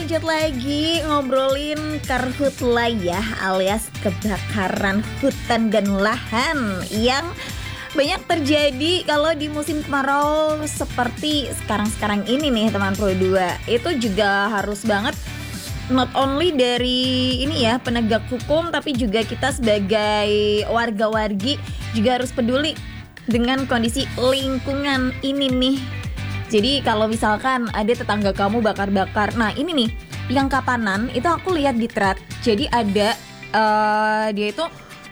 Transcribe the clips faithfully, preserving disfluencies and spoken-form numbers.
lanjut lagi ngobrolin karhutla ya, alias kebakaran hutan dan lahan yang banyak terjadi kalau di musim kemarau seperti sekarang-sekarang ini nih teman Pro dua. Itu juga harus banget not only dari ini ya penegak hukum, tapi juga kita sebagai warga-wargi juga harus peduli dengan kondisi lingkungan ini nih. Jadi kalau misalkan ada tetangga kamu bakar-bakar, nah ini nih yang kapanan itu aku lihat di thread. Jadi ada uh, dia itu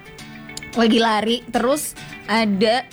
lagi lari, terus ada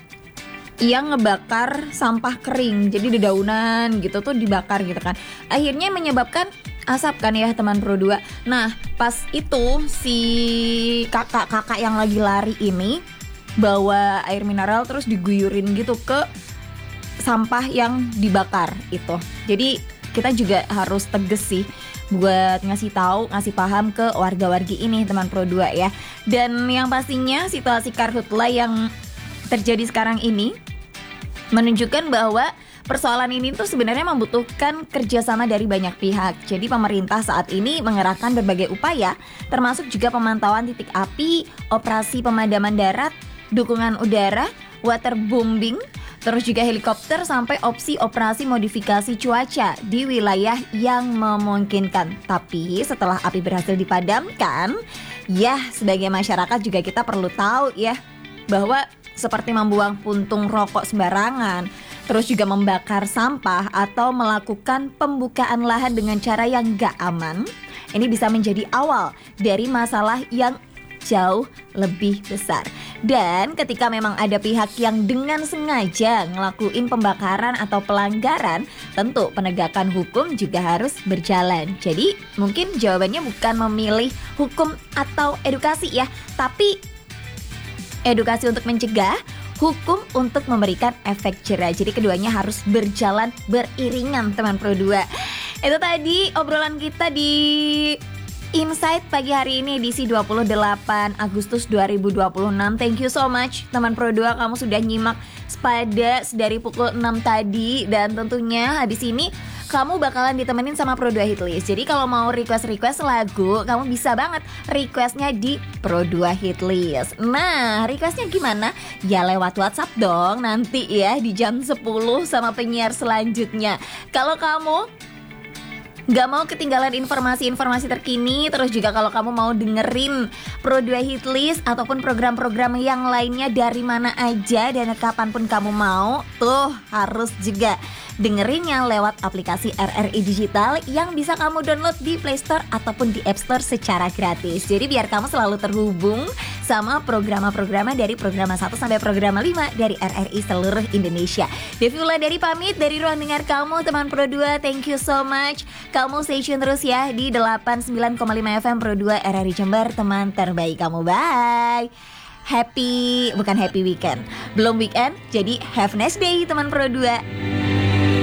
yang ngebakar sampah kering. Jadi dedaunan gitu tuh dibakar gitu kan. Akhirnya menyebabkan asap kan ya teman Pro dua. Nah pas itu si kakak-kakak yang lagi lari ini bawa air mineral terus diguyurin gitu ke sampah yang dibakar itu. Jadi kita juga harus tegas sih buat ngasih tahu, ngasih paham ke warga-wargi ini teman Pro dua ya. Dan yang pastinya situasi karhutla yang terjadi sekarang ini menunjukkan bahwa persoalan ini tuh sebenarnya membutuhkan kerjasama dari banyak pihak. Jadi pemerintah saat ini mengerahkan berbagai upaya, termasuk juga pemantauan titik api, operasi pemadaman darat, dukungan udara, waterbombing, terus juga helikopter, sampai opsi operasi modifikasi cuaca di wilayah yang memungkinkan. Tapi setelah api berhasil dipadamkan, ya sebagai masyarakat juga kita perlu tahu ya bahwa seperti membuang puntung rokok sembarangan, terus juga membakar sampah atau melakukan pembukaan lahan dengan cara yang gak aman, ini bisa menjadi awal dari masalah yang jauh lebih besar. Dan ketika memang ada pihak yang dengan sengaja ngelakuin pembakaran atau pelanggaran, tentu penegakan hukum juga harus berjalan. Jadi mungkin jawabannya bukan memilih hukum atau edukasi ya, tapi edukasi untuk mencegah, hukum untuk memberikan efek jera. Jadi keduanya harus berjalan beriringan teman Pro dua. Itu tadi obrolan kita di Insight pagi hari ini edisi dua puluh delapan Agustus dua ribu dua puluh enam. Thank you so much teman Pro dua, kamu sudah nyimak Spada dari pukul enam tadi. Dan tentunya habis ini kamu bakalan ditemenin sama Pro dua Hitlist. Jadi kalau mau request-request lagu, kamu bisa banget requestnya di Pro dua Hitlist. Nah, requestnya gimana? Ya lewat WhatsApp dong nanti ya di jam sepuluh sama penyiar selanjutnya. Kalau kamu gak mau ketinggalan informasi-informasi terkini, terus juga kalau kamu mau dengerin Pro dua Hitlist ataupun program-program yang lainnya dari mana aja dan kapanpun kamu mau, tuh harus juga dengerinnya lewat aplikasi R R I Digital yang bisa kamu download di Play Store ataupun di App Store secara gratis. Jadi biar kamu selalu terhubung sama program-program dari program satu sampai program lima dari R R I seluruh Indonesia. Devula dari pamit dari ruang dengar kamu teman Pro dua. Thank you so much. Kamu stay tune terus ya di delapan puluh sembilan koma lima F M Pro dua R R I Jember, teman terbaik kamu. Bye. Happy, bukan happy weekend. Belum weekend, jadi have a nice day teman Pro dua.